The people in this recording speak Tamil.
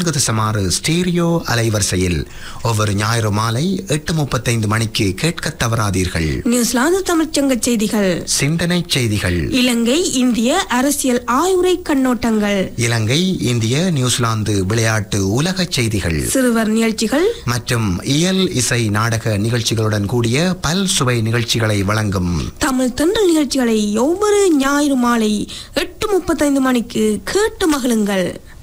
104.6 ஸ்டீரியோ அலைவரிசையில் ஒவ்வொரு ஞாயிறு மாலை 8:35 மணிக்கு கேட்க தவறாதீர்கள். நியூசிலாந்து தமிழ்ச்சங்க செய்திகள், சிந்தனை செய்திகள், இலங்கை இந்திய அரசியல் ஆய்வுரை கண்ணோட்டங்கள், இலங்கை இந்திய நியூசிலாந்து விளையாட்டு உலக செய்திகள், சிறுவர் நிகழ்ச்சிகள் மற்றும் இயல் இசை நாடக நிகழ்ச்சிகளுடன் கூடிய பல் சுவை நிகழ்ச்சிகளை வழங்கும் தமிழ் தென்றல் நிகழ்ச்சிகளை ஒவ்வொரு ஞாயிறு மாலை 8:35 மணிக்கு கேட்டு மகிழுங்கள்.